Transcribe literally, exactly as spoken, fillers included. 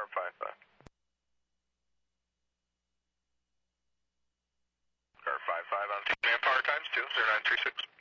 confirm five five. Car five five on man power times two, zero nine three six.